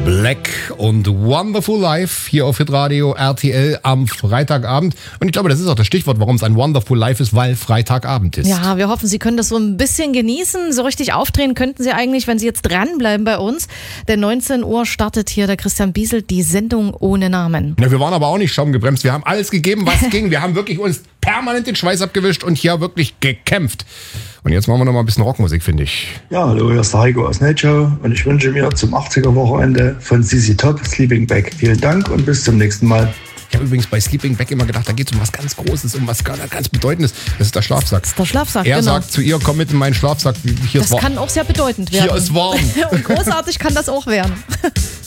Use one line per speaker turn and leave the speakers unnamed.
Black und Wonderful Life hier auf Hitradio RTL am Freitagabend. Und ich glaube, das ist auch das Stichwort, warum es ein Wonderful Life ist, weil Freitagabend ist.
Ja, wir hoffen, Sie können das so ein bisschen genießen. So richtig aufdrehen könnten Sie eigentlich, wenn Sie jetzt dranbleiben bei uns. Denn 19 Uhr startet hier der Christian Bieselt die Sendung ohne Namen.
Ja, wir waren aber auch nicht schaumgebremst. Wir haben alles gegeben, was ging. Wir haben wirklich uns permanent den Schweiß abgewischt und hier wirklich gekämpft. Und jetzt machen wir noch mal ein bisschen Rockmusik, finde ich.
Ja, hallo, hier ist der Heiko aus Nature und ich wünsche mir zum 80er-Wochenende von ZZ Top Sleeping Bag. Vielen Dank und bis zum nächsten Mal.
Ich habe übrigens bei Sleeping Bag immer gedacht, da geht es um was ganz Großes, um was ganz Bedeutendes. Das ist der Schlafsack.
Das ist der Schlafsack,
Er
genau.
sagt zu ihr, komm mit in meinen Schlafsack. Hier
Das
ist warm.
kann auch sehr bedeutend werden.
Hier ist warm.
Und großartig kann das auch werden.